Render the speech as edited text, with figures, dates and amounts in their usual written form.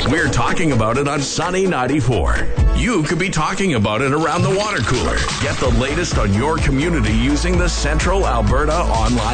We're talking about it on Sunny 94. You could be talking about it around the water cooler. Get the latest on your community using the Central Alberta Online